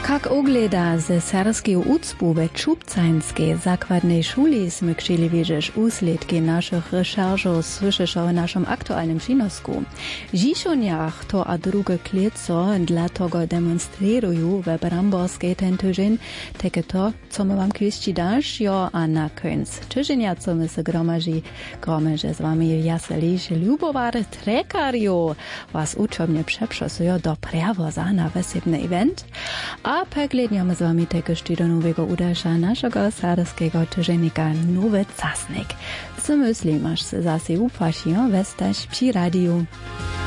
Jak ogleda ze serbskiego ucpu we Czubcańskiej zakładnej szuli sme chcieli wiedzieć usledki naszych recherchów słyszysz o naszym aktualnym przynosku. Dziesiąniach to a drugie kleco dla tego demonstrują we Bramborskiej ten tydzień, takie to, co my wam kwieści dalszio, a na końcu tydzienia, co my se gromadzi z wami jaseliś Ljubowar Trekarju, was uczobnie przeprzesują do prewoza na wesebny event, a pegledniamy z wami tegoż do nowego uderza naszego sarskiego tyżennika Nowy Casnik. Co myśli, masz se zase upaść, westać przy radiu.